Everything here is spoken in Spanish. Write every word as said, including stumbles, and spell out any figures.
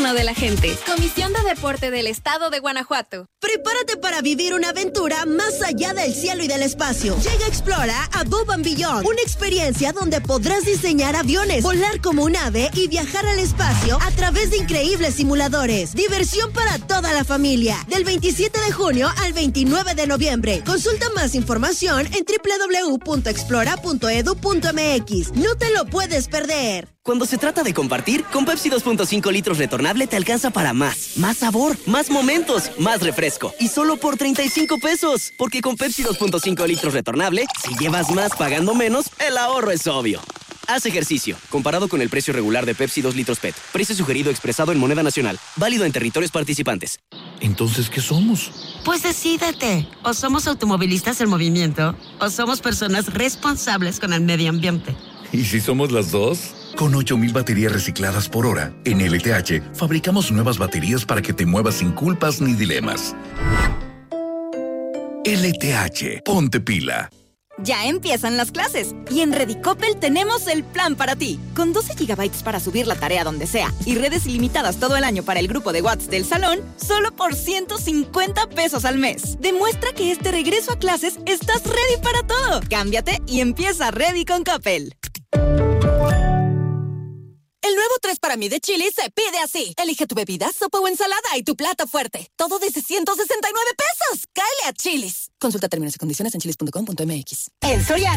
gobierno de la gente. Comisión de Deporte del Estado de Guanajuato. Prepárate para vivir una aventura más allá del cielo y del espacio. Llega Explora Above and Beyond, una experiencia donde podrás diseñar aviones, volar como un ave y viajar al espacio a través de increíbles simuladores. Diversión para toda la familia. Del veintisiete de junio al veintinueve de noviembre. Consulta más información en doble u doble u doble u punto explora punto edu punto eme equis. No te lo puedes perder. Cuando se trata de compartir, con Pepsi dos punto cinco litros retornable te alcanza para más. Más sabor, más momentos, más refresco. Y solo por treinta y cinco pesos. Porque con Pepsi dos punto cinco litros retornable, si llevas más pagando menos, el ahorro es obvio. Haz ejercicio. Comparado con el precio regular de Pepsi dos litros P E T. Precio sugerido expresado en moneda nacional. Válido en territorios participantes. Entonces, ¿qué somos? Pues decídete. O somos automovilistas en movimiento, o somos personas responsables con el medio ambiente. ¿Y si somos las dos? Con ocho mil baterías recicladas por hora, en L T H fabricamos nuevas baterías para que te muevas sin culpas ni dilemas. L T H, ponte pila. Ya empiezan las clases y en Redicopel tenemos el plan para ti. Con doce gigabytes para subir la tarea donde sea y redes ilimitadas todo el año para el grupo de WhatsApp del salón, solo por ciento cincuenta pesos al mes. Demuestra que este regreso a clases estás ready para todo. Cámbiate y empieza Ready con Coppel. El nuevo tres para mí de Chili's se pide así. Elige tu bebida, sopa o ensalada y tu plato fuerte. Todo desde ciento sesenta y nueve pesos. ¡Cáele a Chili's! Consulta términos y condiciones en chilis punto com punto eme equis. En Soriana